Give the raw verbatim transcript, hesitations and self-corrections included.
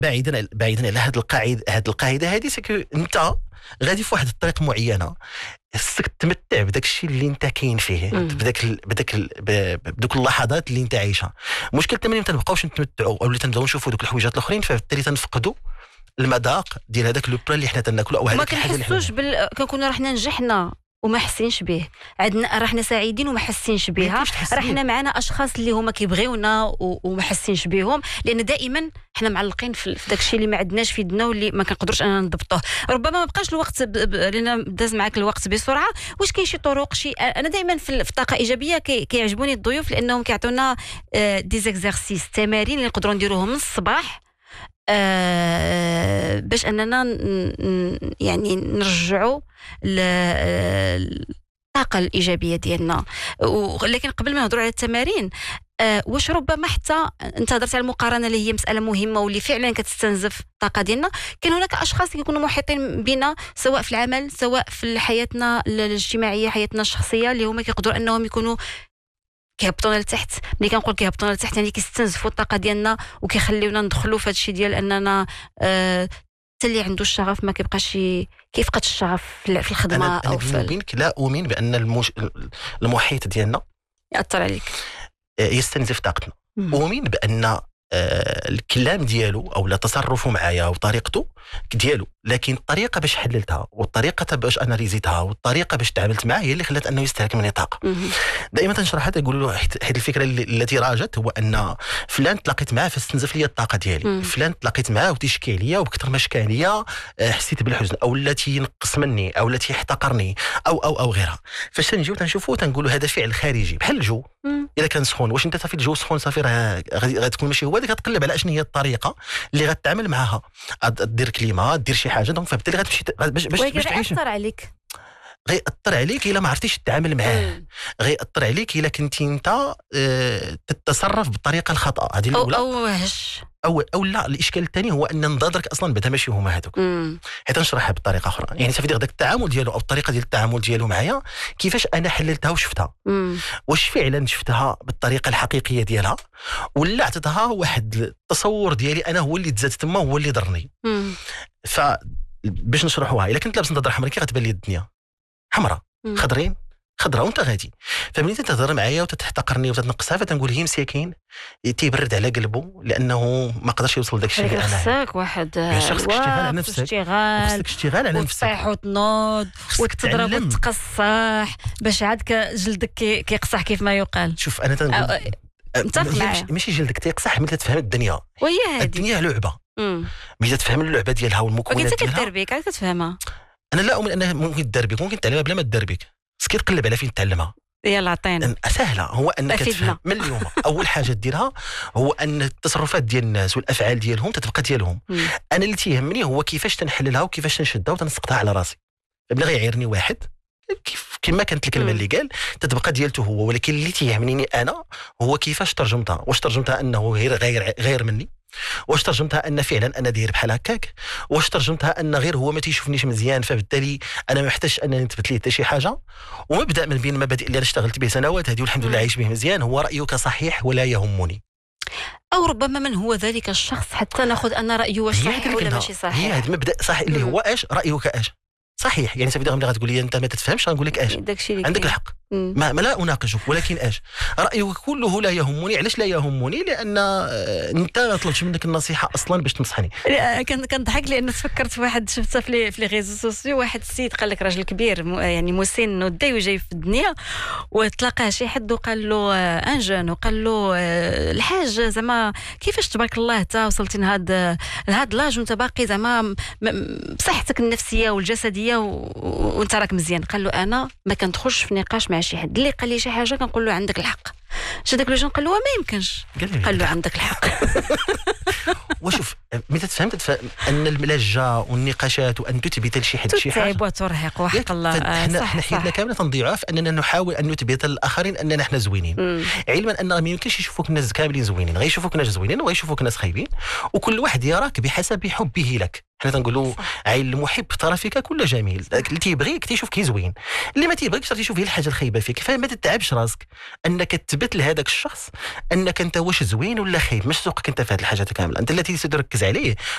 بعيدا بعيدا على هذه القاعده هذه القاعده هذه سكو انت غادي في واحد الطريق معينه، خصك تمتع بداك الشيء اللي انت كاين فيه، بداك ال... بداك ال... بدوك اللحظات اللي انت عايشها. المشكل تماما ما تنبقاوش نتمتعوا او اللي تنبداو نشوفوا دوك الحويجات الاخرين، فبالتالي تنفقدوا المذاق ديال هذاك لو بلا اللي حنا تناكلوا او هذيك الحاجه اللي كنحسوش بال... كنكونوا رحنا نجحنا وما حاسينش به، عندنا رحنا سعيدين وما حاسينش بها، رحنا معنا اشخاص اللي هما كيبغيونا وما حاسينش بهم، لان دائما حنا معلقين في داك الشيء اللي ما عندناش في يدنا واللي ما كنقدروش اننا نضبطوه. ربما ما بقاش الوقت ب... ب... لان داز معاك الوقت بسرعه. واش كاين شي طرق شي انا دائما في الطاقه ايجابيه كي... كيعجبوني الضيوف لانهم كيعطونا دي زيكزارسيس تمارين اللي نقدروا نديروهم من الصباح أه باش اننا يعني نرجعوا الطاقه الايجابيه ديالنا. ولكن قبل ما نهضروا على التمارين أه واش ربما حتى انت هضرت على المقارنه اللي هي مساله مهمه واللي فعلا كتستنزف الطاقه ديالنا، كاين هناك اشخاص كيكونوا محيطين بنا سواء في العمل سواء في حياتنا الاجتماعيه حياتنا الشخصيه اللي هما كيقدروا انهم يكونوا كيهبطونا لتحت. ملي كنقول كيهبطونا لتحت يعني كيستنزفوا الطاقه ديالنا وكيخليونا ندخلوا في هذا الشيء ديال اننا آه حتى اللي عنده الشغف ما كيبقاش كيفقد الشغف في الخدمه. أنا او أنا في بينك لا اؤمن بان المش... المحيط ديالنا ياثر عليك يستنزف طاقتنا. اؤمن بان الكلام ديالو او لا تصرفه معايا وطريقته ديالو، لكن الطريقه باش حللتها والطريقه باش اناليزيتها والطريقه باش تعاملت معاه هي اللي خلات انه يستهلك مني طاقه. دائما تنشرح هذا نقول له حيت الفكره التي راجت هو ان فلان تلاقيت معاه فاستنزف لي الطاقه ديالي، مم. فلان تلاقيت معاه وتشكي عليا وبكثر ما شكى عليا حسيت بالحزن او التي ينقص مني او التي يحتقرني او او او غيرها. فاش تنجيو تنشوفوا تنقولوا هذا فعل خارجي بحال الجو. الا كان سخون واش انت صافي الجو سخون صافي راه غتكون ماشي هو هذيك، غتقلب على شنو هي الطريقه اللي غتعامل معها، دير كلمه دير شي حاجه دونك فبالتالي غتمشي باش باش باش تعيش. غيأثر عليك غيأثر عليك الا ما عرفتيش تتعامل معاه، غيأثر عليك الا كنتي انت اه تتصرف بالطريقه الخطا. هذه الاولى او هش او او لا. الاشكال الثاني هو ان نظرك اصلا بعدا ماشي هما هذوك، حيت نشرحها بطريقه اخرى. يعني صافي داك التعامل ديالو او الطريقه ديال التعامل ديالو معايا كيفاش انا حللتها وشفتها، مم. واش فعلا شفتها بالطريقه الحقيقيه ديالها ولا عطيتها واحد التصور ديالي انا هو اللي تزاد تما هو اللي ضرني. ف باش نشرحوها الا كنت لابس نظاره حمراء كي غتبان لي الدنيا حمراء خضرين خضراء وانت غادي، فملي تهضر معايا وتتحتقرني وتتنقصها فتنقول هي مساكين تيبرد على قلبه لانه ما قدرش يوصل داك الشيء اللي انا خصك واحد خصك اشتغال على نفسك، اشتغال خصك اشتغال على نفسك وتصيح وتنوض وتضرب وتقصح باش عاد جلدك كيقصح كيف ما يقال. شوف انا تنقول ماشي, ماشي جلدك تيقصح ملي تفهم الدنيا وهي هذه الدنيا لعبه، ملي تفهم اللعبه ديالها والمكونات ديالها كنت كدربيك عاد كتفهمها. انا لا اؤمن انها ممكن تدربك، ممكن تعلمها بلا ما تدربك، بس كتقلب على فين تعلمها. يلا عطينا سهله. هو انك تفهم من اليوم اول حاجه ديرها هو ان التصرفات ديال الناس والافعال ديالهم تتبقى ديالهم. مم. انا اللي تيهمني هو كيفاش تنحللها وكيفاش تنشدها وتنسقطها على راسي. بلا غيعيرني واحد كيف كما كانت الكلمه اللي قال تتبقى ديالته هو، ولكن اللي تيهمني انا هو كيفاش ترجمتها. واش ترجمتها انه غير غير غير مني، واش ترجمتها ان فعلا انا داير بحال هكاك، واش ترجمتها ان غير هو ما تيشوفنيش مزيان فبالتالي انا ما محتاجش انني نثبت ليه حتى شي حاجه. ومبدا من بين المبادئ اللي انا اشتغلت به سنوات هذه والحمد لله عايش به مزيان هو رايك صحيح ولا يهمني. او ربما من هو ذلك الشخص حتى ناخذ انا رايه واش صحيح ولا ماشي صحيح. هي هذا المبدا صحيح اللي هو اش رايك اش صحيح. يعني صافي ملي غتقول لي انت ما تتفهمش غنقول لك اش عندك الحق، ما, ما لا اناقشك، ولكن اش رايك كله لا يهمني. علاش لا يهمني؟ لان انت ما طلبتش منك النصيحه اصلا باش تنصحني. كان كنضحك لان تفكرت في واحد شفتها في لي في لي ريزو سوسيو، واحد السيد قال لك راجل كبير يعني مسن وداي وجاي في الدنيا وتلاقاه شي حد وقال له ان جون وقال له الحاج زعما كيفاش تبارك الله حتى وصلتي لهذا لهذا لاج وانت باقي زعما بصحتك النفسيه والجسديه وانت راك مزيان. قال له انا ما كندخلش في نقاش مع شي حد اللي قال لي شي حاجه كنقول له عندك الحق. شا داك الوجه قال له ما يمكنش، قال له عندك الحق. وشوف متى تفهمت تفهم ان الملجه والنقاشات وان تثبت لشي حد شي حاجه تتعب وترهق وحق الله. حنا حنا حياتنا كامله تنضيعوها في اننا نحاول ان نثبت للاخرين اننا حنا زوينين، مم. علما ان ما يمكنش يشوفوك الناس كاملين زوينين، غيشوفوك ناس زوينين وغيشوفوك ناس خايبين، وكل واحد يراك بحسب حبه لك. حنا تنقولوا عين المحب ترى فيك كل جميل، اللي تيبغيك تيشوف كي زوين، اللي ما تيبغيكش تيشوف هي الحاجه الخايبه فيك. فما تتعبش راسك انك تثبت لهذاك الشخص انك انت واش زوين ولا خايب، مش سوقك انت في هذه الحاجات كامله، انت التي تركز عليه